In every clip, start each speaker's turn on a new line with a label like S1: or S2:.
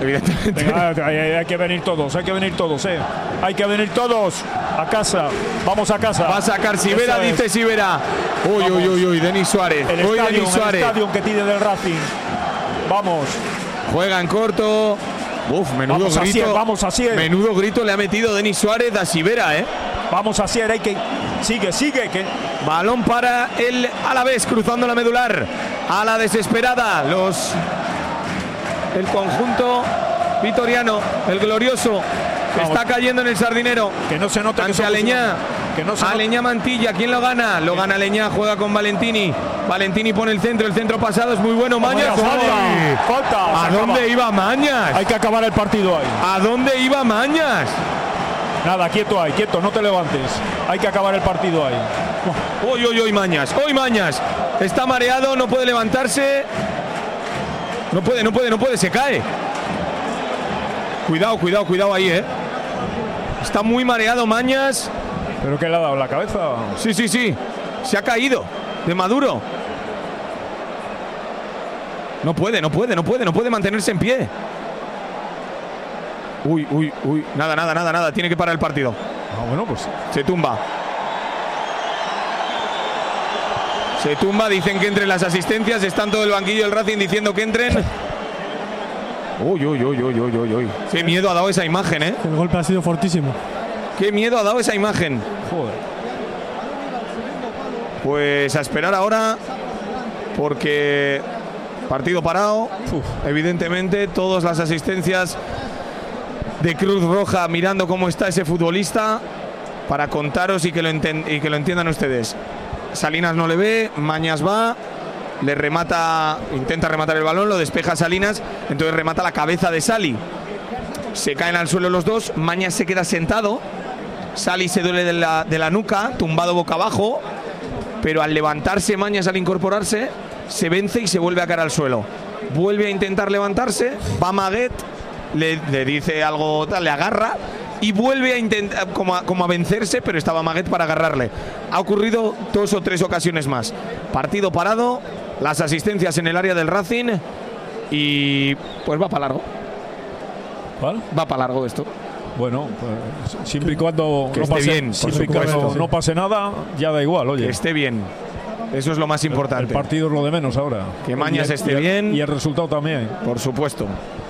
S1: evidentemente.
S2: Venga, hay que venir todos, hay que venir todos, hay que venir todos a casa, vamos a casa.
S1: Va a sacar Sivera, dice Sivera. Uy, Denis Suárez.
S2: El estadio que tiene del Racing. Vamos.
S1: Juega en corto. Uf, menudo
S2: vamos
S1: grito.
S2: Vamos a Sier.
S1: Menudo grito le ha metido Denis Suárez a Sivera,
S2: Vamos a Sier, hay que. Sigue. Que...
S1: Balón para el Alavés, cruzando la medular. A la desesperada. El conjunto vitoriano, el glorioso, está cayendo en el Sardinero.
S2: Que no se nota
S1: ante Aleñá. Aleñá Mantilla, ¿quién lo gana? Lo gana Aleñá, juega con Valentini. Valentini pone el centro pasado es muy bueno. Mañas,
S2: falta.
S1: ¿A dónde iba Mañas?
S2: Hay que acabar el partido ahí.
S1: ¿A dónde iba Mañas?
S2: Nada, quieto, no te levantes. Hay que acabar el partido ahí.
S1: Hoy Mañas. Está mareado, no puede levantarse. No puede, se cae. Cuidado ahí, Está muy mareado Mañas.
S2: ¿Pero qué le ha dado? ¿La cabeza?
S1: Sí. Se ha caído de Maduro. No puede mantenerse en pie. Uy. Nada. Tiene que parar el partido.
S2: Bueno, pues.
S1: Se tumba, dicen que entren las asistencias. Están todo el banquillo del Racing diciendo que entren. Uy. Qué miedo ha dado esa imagen,
S3: El golpe ha sido fortísimo.
S1: Qué miedo ha dado esa imagen.
S2: Joder.
S1: Pues a esperar ahora, porque partido parado. Evidentemente, todas las asistencias de Cruz Roja mirando cómo está ese futbolista para contaros y que lo entiendan ustedes. Salinas no le ve, Mañas va, le remata, intenta rematar el balón, lo despeja Salinas, entonces remata la cabeza de Sali. Se caen al suelo los dos, Mañas se queda sentado, Sali se duele de la nuca, tumbado boca abajo, pero al levantarse Mañas, al incorporarse, se vence y se vuelve a caer al suelo. Vuelve a intentar levantarse, va Maguet, le dice algo, le agarra y vuelve a intentar como a vencerse, pero estaba Maguet para agarrarle. Ha ocurrido 2 o 3 ocasiones más. Partido parado, las asistencias en el área del Racing y pues va para largo.
S2: ¿Cuál?
S1: Va para largo esto.
S2: Bueno, pues, siempre y cuando
S1: no
S2: pase nada, ya da igual, oye.
S1: Que esté bien. Eso es lo más importante.
S2: El partido es lo de menos ahora.
S1: Que Mañas esté bien.
S2: Y el resultado también.
S1: Por supuesto.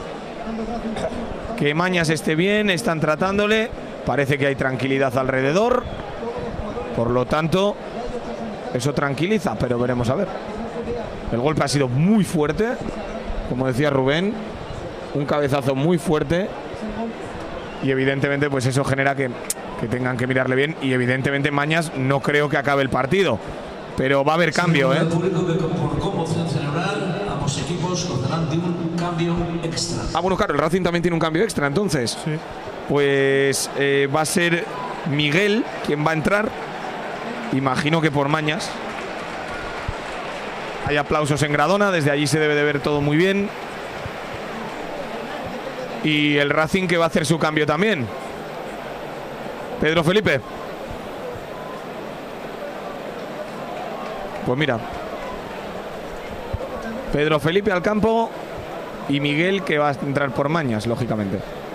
S1: Que Mañas esté bien, están tratándole. Parece que hay tranquilidad alrededor. Por lo tanto, eso tranquiliza, pero veremos a ver. El golpe ha sido muy fuerte. Como decía Rubén, un cabezazo muy fuerte. Y evidentemente pues eso genera que tengan que mirarle bien. Y evidentemente Mañas no creo que acabe el partido. Pero va a haber cambio,
S4: El público que por conmoción cerebral ambos equipos contarán de un cambio extra.
S1: Bueno, claro, el Racing también tiene un cambio extra, entonces.
S3: Sí.
S1: Pues va a ser Miguel quien va a entrar. Imagino que por Mañas. Hay aplausos en Gradona, desde allí se debe de ver todo muy bien. Y el Racing que va a hacer su cambio también. Pedro Felipe. Pues mira, Pedro Felipe al campo y Miguel que va a entrar por Mañas, lógicamente.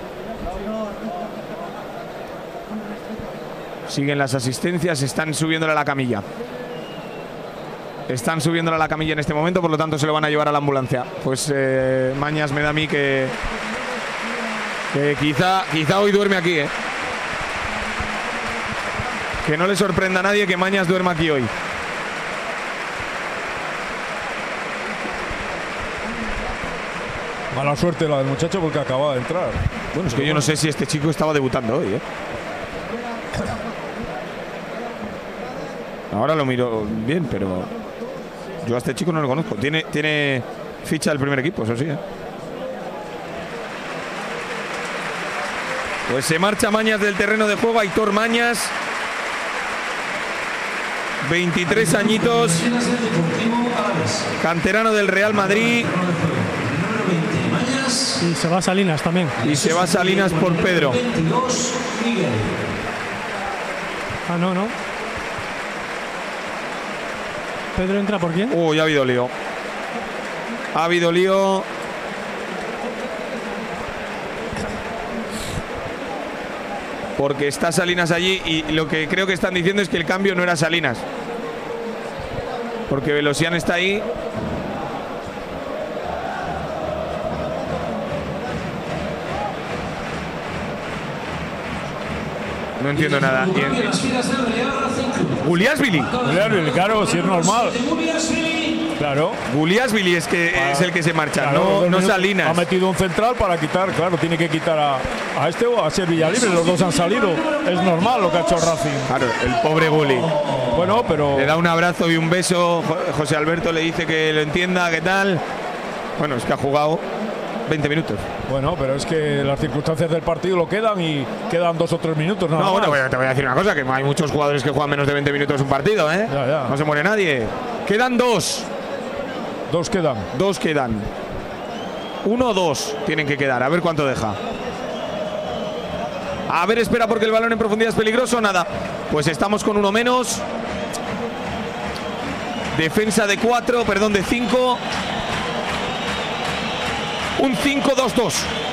S1: Siguen las asistencias, están subiéndole a la camilla. Están subiéndole a la camilla en este momento, por lo tanto se lo van a llevar a la ambulancia. Pues Mañas me da a mí que quizá hoy duerme aquí, Que no le sorprenda a nadie que Mañas duerma aquí hoy.
S2: Mala suerte la del muchacho porque acaba de entrar.
S1: Bueno, es que yo no sé si este chico estaba debutando hoy, Ahora lo miro bien, pero yo a este chico no lo conozco. Tiene ficha del primer equipo, eso sí, Pues se marcha Mañas del terreno de juego, Aitor Mañas. 23 añitos. Canterano del Real Madrid.
S3: Y se va Salinas también.
S1: Y se va Salinas por Pedro.
S3: No. ¿Pedro entra por quién?
S1: Ya ha habido lío. Ha habido lío. porque está Salinas allí y lo que creo que están diciendo es que el cambio no era Salinas, porque Velosian está ahí. No entiendo nada. Guliasvili.
S2: Guliasvili, claro, si es normal. Claro.
S1: Guliasvili es el que se marcha,
S2: claro,
S1: no Salinas.
S2: Ha metido un central para quitar, claro, tiene que quitar a este o a ser Villalibre. Los dos han salido. Es normal lo que ha hecho Racing.
S1: Claro, el pobre Guli.
S2: Bueno, pero.
S1: Le da un abrazo y un beso. José Alberto le dice que lo entienda, ¿qué tal? Bueno, es que ha jugado 20 minutos.
S2: Bueno, pero es que las circunstancias del partido lo quedan y quedan 2 o 3 minutos.
S1: No, bueno, te voy a decir una cosa, que hay muchos jugadores que juegan menos de 20 minutos un partido, ¿eh?
S2: Ya.
S1: No se muere nadie. Quedan 2.
S2: 2 quedan.
S1: 2 quedan. 1 o 2 tienen que quedar. A ver cuánto deja. A ver, espera, porque el balón en profundidad es peligroso. Nada. Pues estamos con 1 menos. Defensa de 4, perdón, de 5. Un 5-2-2.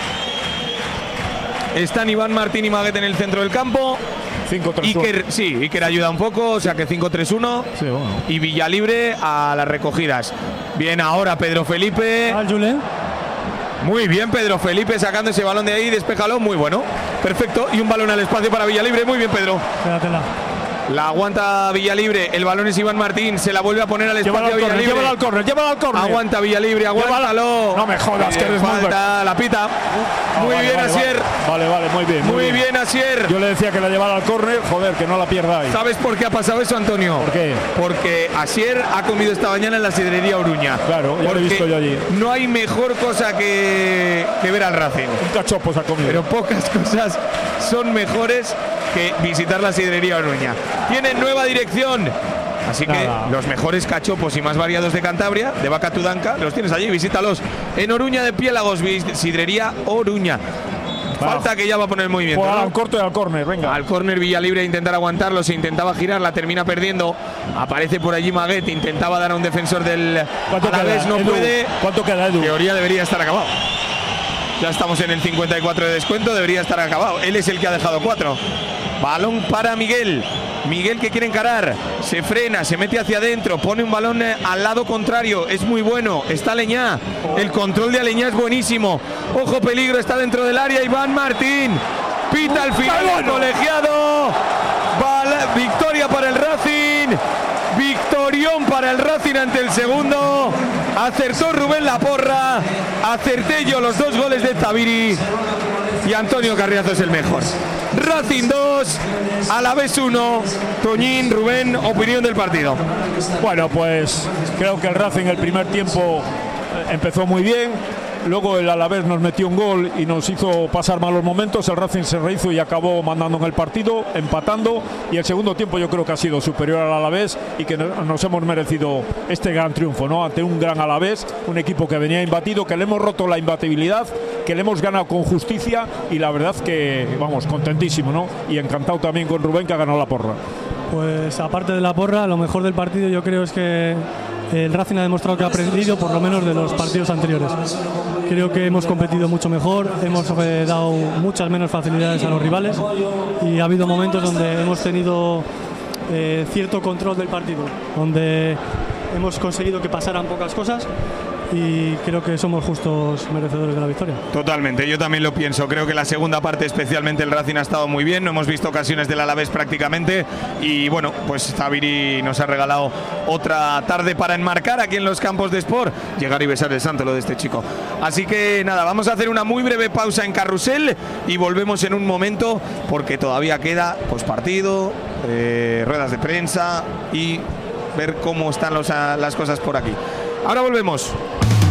S1: Están Iván Martín y Maguet en el centro del campo.
S2: 5-3-1.
S1: Iker ayuda un poco, o sea que 5-3-1.
S2: Sí, bueno.
S1: Y Villalibre a las recogidas. Bien ahora Pedro Felipe. Muy bien Pedro Felipe sacando ese balón de ahí, despéjalo, muy bueno. Perfecto, y un balón al espacio para Villalibre, muy bien Pedro.
S3: Quédatela.
S1: La aguanta Villalibre, el balón es Iván Martín, se la vuelve a poner al espacio Villalibre.
S2: Llévala al córner, llévala al córner.
S1: Aguanta Villalibre, aguántalo.
S2: No me jodas, que eres muy
S1: falta la pita. Muy bien Asier.
S2: Vale, muy bien.
S1: Muy bien Asier.
S2: Yo le decía que la llevara al córner, joder, que no la pierda ahí.
S1: ¿Sabes por qué ha pasado eso, Antonio?
S2: ¿Por qué?
S1: Porque Asier ha comido esta mañana en la sidrería Oruña.
S2: Claro, ya lo he visto yo allí.
S1: No hay mejor cosa que ver al Racing.
S2: Un cachopo se ha comido.
S1: Pero pocas cosas son mejores que visitar la sidrería Oruña. Tienen nueva dirección. Así que los mejores cachopos y más variados de Cantabria, de Vaca Tudanca, los tienes allí, visítalos. En Oruña de Piélagos, sidrería Oruña. Falta que ya va a poner el movimiento.
S2: Al corto y al córner, venga.
S1: Al córner Villalibre a intentar aguantarlo, se intentaba girar, la termina perdiendo. Aparece por allí Maguet, intentaba dar a un defensor del Alavés, no puede.
S2: ¿Cuánto queda, Edu?
S1: En teoría debería estar acabado. Ya estamos en el 54 de descuento, debería estar acabado. Él es el que ha dejado 4. Balón para Miguel. Miguel que quiere encarar, se frena, se mete hacia adentro, pone un balón al lado contrario, es muy bueno, está Aleñá, el control de Aleñá es buenísimo, ojo peligro, está dentro del área Iván Martín, pita al final el colegiado, victoria para el Racing, victorión para el Racing ante el segundo, acertó Rubén Laporra, acerté yo los 2 goles de Zaviri y Antonio Carriazo es el mejor. Racing 2, Alavés 1. Toñín, Rubén, opinión del partido.
S2: Bueno, pues creo que el Racing el primer tiempo empezó muy bien. Luego el Alavés nos metió un gol y nos hizo pasar malos momentos. El Racing se rehizo y acabó mandando en el partido, empatando. Y el segundo tiempo yo creo que ha sido superior al Alavés y que nos hemos merecido este gran triunfo, ¿no? Ante un gran Alavés, un equipo que venía imbatido, que le hemos roto la imbatibilidad, que le hemos ganado con justicia y la verdad que, vamos, contentísimo, ¿no? Y encantado también con Rubén, que ha ganado la porra.
S3: Pues aparte de la porra, lo mejor del partido yo creo es que el Racing ha demostrado que ha aprendido por lo menos de los partidos anteriores. Creo que hemos competido mucho mejor, hemos dado muchas menos facilidades a los rivales y ha habido momentos donde hemos tenido cierto control del partido, donde hemos conseguido que pasaran pocas cosas y creo que somos justos merecedores de la victoria.
S1: Totalmente, yo también lo pienso. Creo que la segunda parte, especialmente el Racing, ha estado muy bien. No hemos visto ocasiones del Alavés prácticamente. Y bueno, pues Zaviri nos ha regalado otra tarde para enmarcar aquí en los campos de Sport. Llegar y besar el santo lo de este chico. Así que nada, vamos a hacer una muy breve pausa en Carrusel y volvemos en un momento porque todavía queda pues partido, ruedas de prensa y ver cómo están las cosas por aquí. Ahora volvemos.